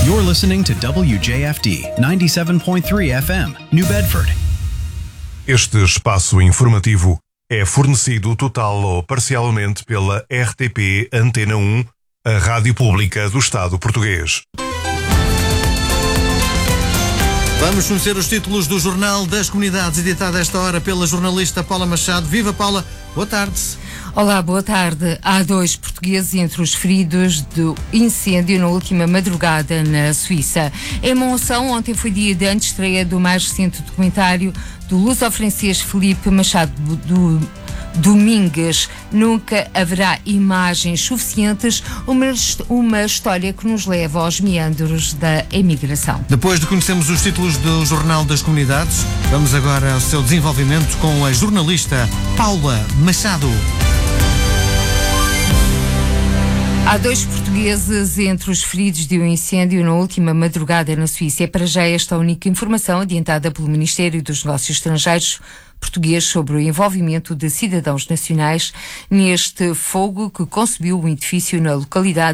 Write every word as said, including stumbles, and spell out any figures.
You're listening to W J F D ninety-seven point three F M, New Bedford. Este espaço informativo é fornecido total ou parcialmente pela R T P Antena um, a Rádio Pública do Estado Português. Vamos conhecer os títulos do Jornal das Comunidades, editado a esta hora pela jornalista Paula Machado. Viva, Paula, boa tarde. Olá, boa tarde. Há dois portugueses entre os feridos do incêndio na última madrugada na Suíça. Em Monção, ontem foi dia de antestreia do mais recente documentário do luso-francês Felipe Machado do Domingues. Nunca haverá imagens suficientes, uma, uma história que nos leva aos meandros da emigração. Depois de conhecermos os títulos do Jornal das Comunidades, vamos agora ao seu desenvolvimento com a jornalista Paula Machado. Há dois portugueses entre os feridos de um incêndio na última madrugada na Suíça. É para já esta a única informação adiantada pelo Ministério dos Negócios Estrangeiros português sobre o envolvimento de cidadãos nacionais neste fogo que consumiu o edifício na localidade